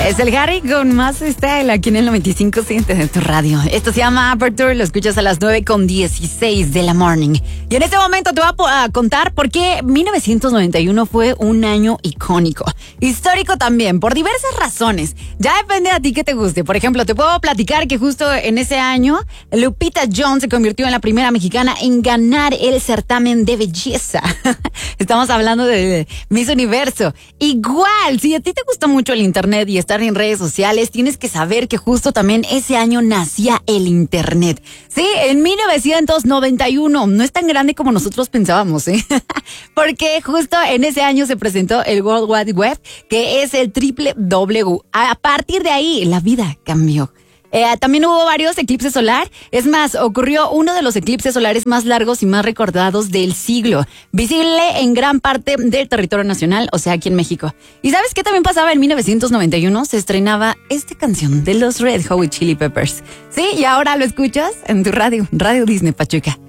Es el Harry con más style aquí en el 95.7 de tu radio. Esto se llama Aperture, lo escuchas a las 9:16 de la morning. Y en este momento te voy a contar por qué 1991 fue un año icónico. Histórico también, por diversas razones. Ya depende a ti que te guste. Por ejemplo, te puedo platicar que justo en ese año, Lupita Jones se convirtió en la primera mexicana en ganar el certamen de belleza. Estamos hablando de Miss Universo. Igual, si a ti te gusta mucho el internet y estar en redes sociales, tienes que saber que justo también ese año nacía el internet. Sí, en 1991. No es tan grande como nosotros pensábamos, ¿eh? Porque justo en ese año se presentó el World Wide Web, que es el www. A partir de ahí, la vida cambió. También hubo varios eclipses solar. Es más, ocurrió uno de los eclipses solares más largos y más recordados del siglo, visible en gran parte del territorio nacional, o sea, aquí en México. ¿Y sabes qué también pasaba en 1991? Se estrenaba esta canción de los Red Hot Chili Peppers. Sí, y ahora lo escuchas en tu radio, Radio Disney Pachuca.